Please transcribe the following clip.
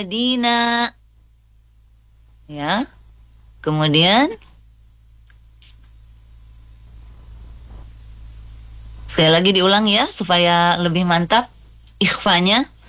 Dina, ya. Kemudian sekali lagi diulang ya supaya lebih mantap ikhfanya.